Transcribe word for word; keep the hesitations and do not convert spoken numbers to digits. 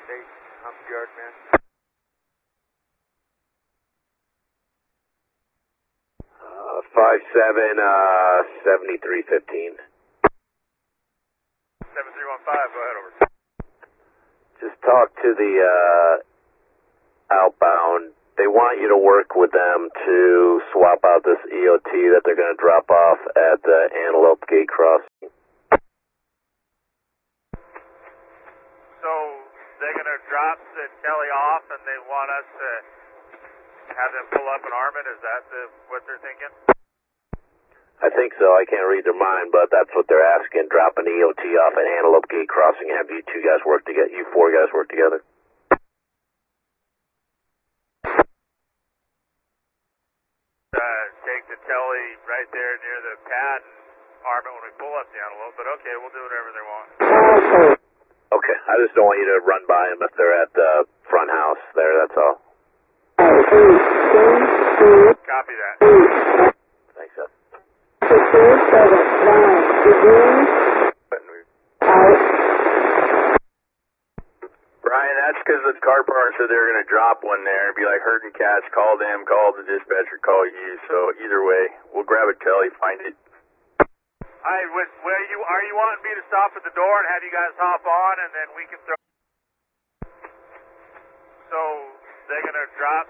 State, I'm the yard man. Uh, five seven, uh, seventy-three fifteen. seven three one five, go ahead, over. Just talk to the, uh, outbound. They want you to work with them to swap out this E O T that they're going to drop off at the Antelope Gate Crossing. So they're going to drop the Kelly off and they want us to have them pull up and arm it? Is that the, what they're thinking? I think so. I can't read their mind, but that's what they're asking. Drop an E O T off at Antelope Gate Crossing and have you two guys work together, you four guys work together. Uh, take the Kelly right there near the pad and arm it when we pull up the Antelope, but okay, we'll do whatever they want. Okay, I just don't want you to run by them if they're at the front house there, that's all. Copy that. Thanks, sir. Brian, that's because the car partner said they were going to drop one there and be like herding cats, call them, call the dispatcher, call you. So either way, we'll grab a Kelly, find it. I would, where you, are you wanting me to stop at the door and have you guys hop on and then we can throw? So they're going to drop